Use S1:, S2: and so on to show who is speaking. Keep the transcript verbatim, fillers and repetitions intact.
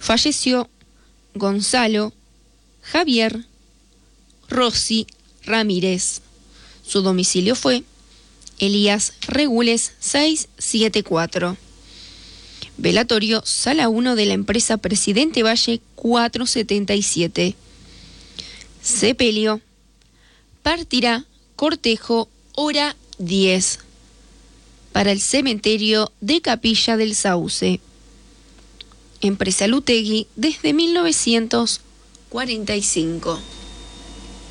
S1: falleció Gonzalo Javier Rossi Ramírez. Su domicilio fue Elías Regules seiscientos setenta y cuatro. Velatorio Sala uno de la empresa Presidente Valle cuatrocientos setenta y siete. Sepelio. Partirá cortejo hora diez para el cementerio de Capilla del Sauce. Empresa Lutegui desde mil novecientos cuarenta y cinco.